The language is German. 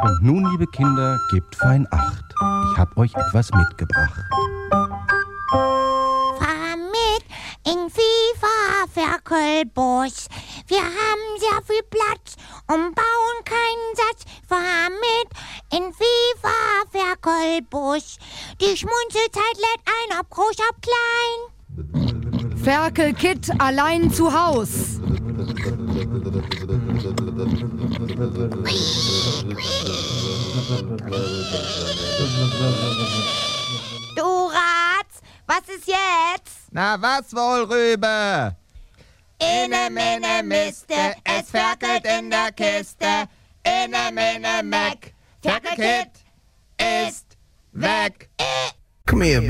Und nun, liebe Kinder, gebt fein Acht. Ich hab euch etwas mitgebracht. Fahr mit in FIFA-Ferkelbus. Wir haben sehr viel Platz und bauen keinen Satz. Fahr mit in FIFA-Ferkelbus. Die Schmunzelzeit lädt ein, ob groß, ob klein. Ferkel-Kit allein zu Haus. Du Ratz, was ist jetzt? Na was wohl, Rübe? Inne, minne, Miste, es ferkelt in der Kiste. Inne, minne, Meck, Ferkel-Kit ist weg. Come here,